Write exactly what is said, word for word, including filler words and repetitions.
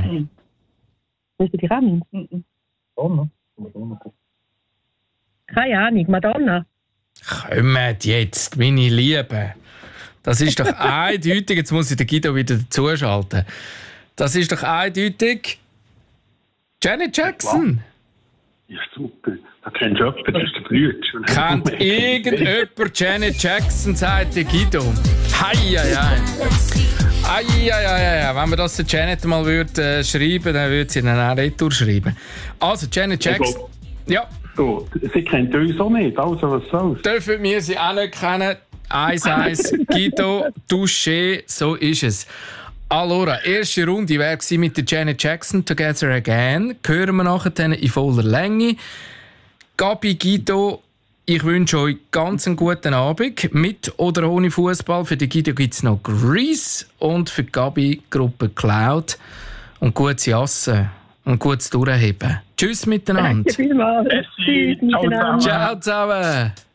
Nein. Willst du dich auch nicht? Madonna? Madonna. Keine Ahnung, Madonna. Kommt jetzt, meine Lieben. Das ist doch eindeutig. Jetzt muss ich den Guido wieder dazuschalten. Das ist doch eindeutig Janet Jackson. Ja, super. Da kennst du jemanden, das ist der Brütsch. Kennt irgendjemand Janet Jackson, sagt der Guido. Hei, hei, hei. Ei, ei, ei, ei. Wenn man das der Janet mal würde, äh, schreiben, dann würde sie dann auch retour schreiben. Also, Janet Jackson. Ja. Gut, sie kennt uns auch nicht, also was soll's. Dürfen wir sie auch nicht kennen. eins eins, Guido, Touché, so ist es. Allora, erste Runde wäre mit der Janet Jackson, Together Again. Hören wir nachher in voller Länge. Gabi, Guido, ich wünsche euch ganz einen guten Abend. Mit oder ohne Fußball. Für die Guido gibt es noch Grease und für die Gabi Gruppe Cloud. Und gutes Jassen und gutes Durchheben. Tschüss miteinander. Danke vielmals. Tschüss miteinander. Ciao zusammen.